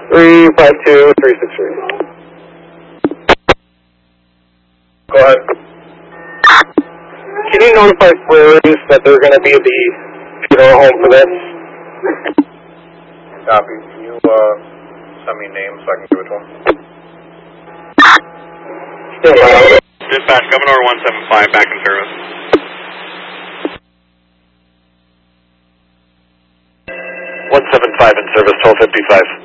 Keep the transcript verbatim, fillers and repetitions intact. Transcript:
three five two, three six three. Go ahead. Can you notify Squares that they're going to be at the funeral home for this? Copy. Can you uh, send me names so I can give it to them? Stand by. Dispatch, Governor one seven five, back in service. one seven five in service, twelve fifty-five.